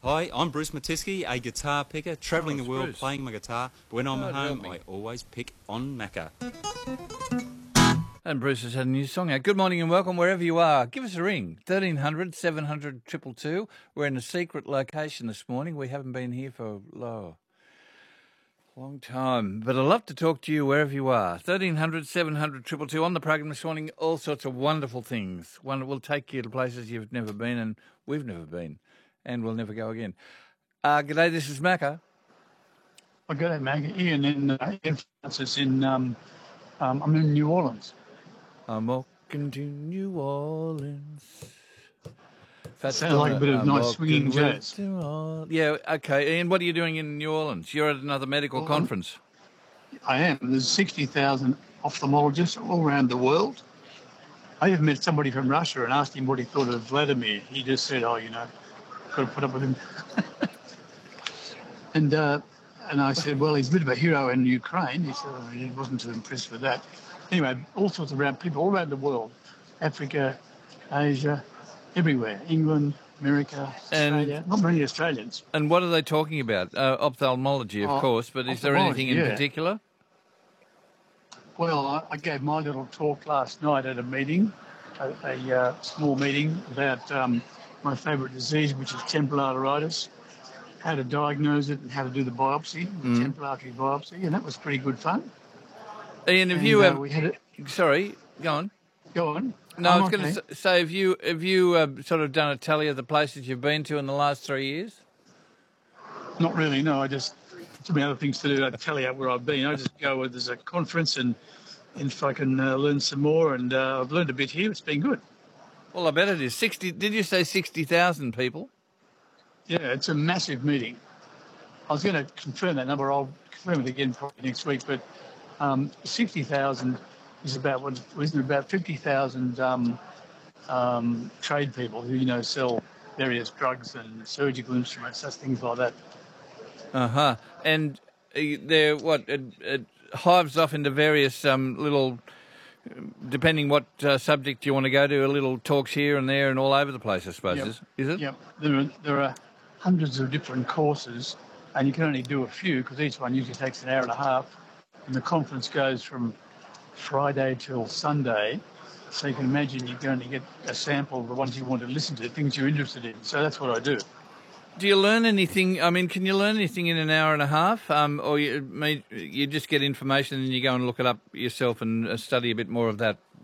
Hi, I'm Bruce Matisky, a guitar picker, travelling the world Bruce. playing my guitar. But when I'm at help home, me. I always pick on Macca. And Bruce has had a new song out. Good morning and welcome wherever you are. Give us a ring, 1300 700 222. We're in a secret location this morning. We haven't been here for a long time. But I'd love to talk to you wherever you are. 1300 700 222. On the program this morning, all sorts of wonderful things. One that will take you to places you've never been and we've never been. And we'll never go again. G'day, this is Macca. I got that, Mag. Ian in Francis I'm in New Orleans. I'm walking to New Orleans. Sounds like a bit of nice swinging jazz. Yeah, okay. Ian, what are you doing in New Orleans? You're at another medical conference. I am. There's 60,000 ophthalmologists all around the world. I even met somebody from Russia and asked him what he thought of Vladimir. He just said, got to put up with him. And I said, well, he's a bit of a hero in Ukraine. He said, he wasn't too impressed with that. Anyway, all sorts of people all around the world, Africa, Asia, everywhere, England, America, Australia. Not many Australians. And what are they talking about? Ophthalmology, of course, but is there anything in particular? Well, I gave my little talk last night at a meeting, a small meeting about my favourite disease, which is temporal arteritis, how to diagnose it and how to do the biopsy, the temporal artery biopsy, and that was pretty good fun. Ian, have you ever... Sorry, go on. Go on. No, I was going to say, have you sort of done a tally of the places you've been to in the last 3 years? Not really, no. I just, too many other things to do. I tell you where I've been. I just go where there's a conference and if I can learn some more, and I've learned a bit here. It's been good. Well, I bet it is. Did you say 60,000 people? Yeah, it's a massive meeting. I was going to confirm that number. I'll confirm it again probably next week. But 60,000 is about 50,000 trade people who sell various drugs and surgical instruments, such things like that. And they're hives off into various little, depending what subject you want to go to, little talks here and there and all over the place, I suppose. Yep. Is it? Yep. There are hundreds of different courses, and you can only do a few because each one usually takes an hour and a half. And the conference goes from Friday till Sunday, so you can imagine you're going to get a sample of the ones you want to listen to, things you're interested in. So that's what I do. Do you learn anything? I mean, can you learn anything in an hour and a half, or you just get information and you go and look it up yourself and study a bit more of that?